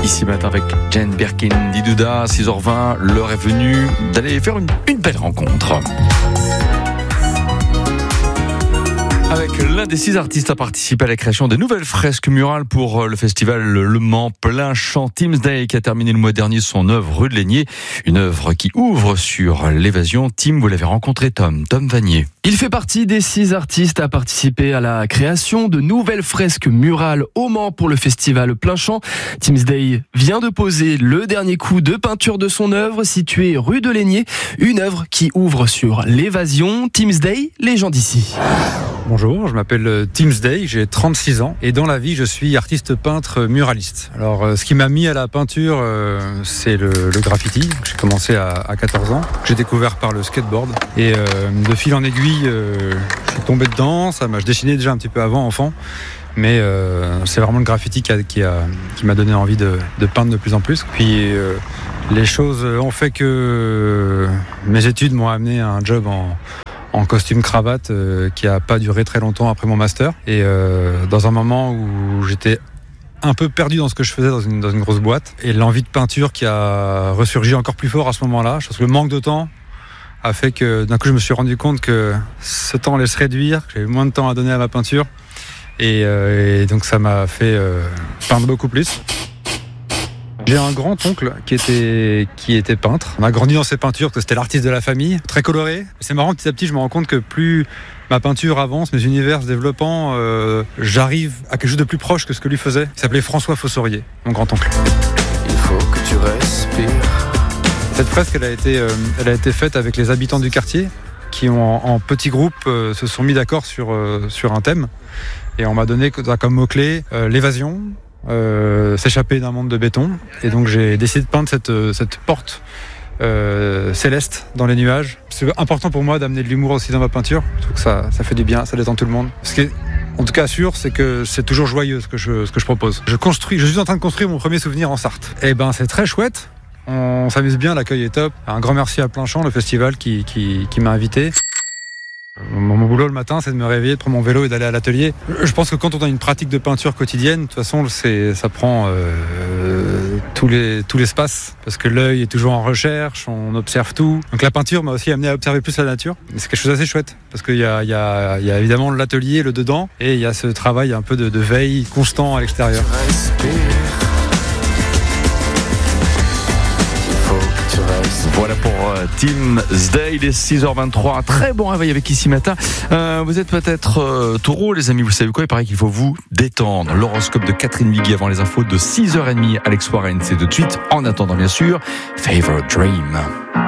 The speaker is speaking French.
Ici matin avec Jane Birkin, Didouda, 6h20, l'heure est venue d'aller faire une belle rencontre. Avec l'un des 6 artistes à participer à la création des nouvelles fresques murales pour le festival Le Mans Plein-Champ, Timsday, qui a terminé le mois dernier son œuvre Rue de Lénier, une œuvre qui ouvre sur l'évasion. Tim, vous l'avez rencontré, Tom Vanier. Il fait partie des 6 artistes à participer à la création de nouvelles fresques murales au Mans pour le festival Plein-Champ. Timsday vient de poser le dernier coup de peinture de son œuvre située rue de Lénier, une œuvre qui ouvre sur l'évasion. Timsday, les gens d'ici. Bonjour, je m'appelle Timsday, j'ai 36 ans et dans la vie je suis artiste peintre muraliste. Alors ce qui m'a mis à la peinture c'est le graffiti. J'ai commencé à 14 ans, j'ai découvert par le skateboard et de fil en aiguille je suis tombé dedans. Je dessinais déjà un petit peu avant enfant, mais c'est vraiment le graffiti qui m'a donné envie de peindre de plus en plus. Puis les choses ont fait que mes études m'ont amené à un job en costume cravate qui a pas duré très longtemps après mon master et dans un moment où j'étais un peu perdu dans ce que je faisais dans une grosse boîte et l'envie de peinture qui a ressurgi encore plus fort à ce moment-là. Je pense que le manque de temps a fait que d'un coup je me suis rendu compte que ce temps allait se réduire, que j'avais moins de temps à donner à ma peinture et donc ça m'a fait peindre beaucoup plus. J'ai un grand-oncle qui était peintre. On a grandi dans ses peintures, parce que c'était l'artiste de la famille, très coloré. C'est marrant, petit à petit, je me rends compte que plus ma peinture avance, mes univers se développant, j'arrive à quelque chose de plus proche que ce que lui faisait. Il s'appelait François Fossorier, mon grand-oncle. Il faut que tu respires. Cette fresque, elle a été faite avec les habitants du quartier, qui en petits groupes se sont mis d'accord sur un thème. Et on m'a donné comme mot-clé l'évasion, s'échapper d'un monde de béton, et donc j'ai décidé de peindre cette porte céleste dans les nuages. C'est important pour moi d'amener de l'humour aussi dans ma peinture. Je trouve que ça fait du bien, ça détend tout le monde. Ce qui est en tout cas sûr, c'est que c'est toujours joyeux ce que je propose. Je suis en train de construire mon premier souvenir en Sarthe. Et ben c'est très chouette, on s'amuse bien, l'accueil est top. Un grand merci à Plein-Champ, le festival qui m'a invité. Mon boulot le matin, c'est de me réveiller, de prendre mon vélo et d'aller à l'atelier. Je pense que quand on a une pratique de peinture quotidienne, de toute façon, ça prend tout l'espace, parce que l'œil est toujours en recherche, on observe tout. Donc la peinture m'a aussi amené à observer plus la nature. C'est quelque chose d'assez chouette, parce qu'il y a évidemment l'atelier, le dedans, et il y a ce travail un peu de veille constant à l'extérieur. Voilà pour Timsday, il est 6h23. Très bon réveil avec Ici Matin. Vous êtes peut-être taureau, les amis. Vous savez quoi? Il paraît qu'il faut vous détendre. L'horoscope de Catherine Vigui avant les infos de 6h30. Alex Warren, c'est tout de suite. En attendant, bien sûr, Favorite Dream.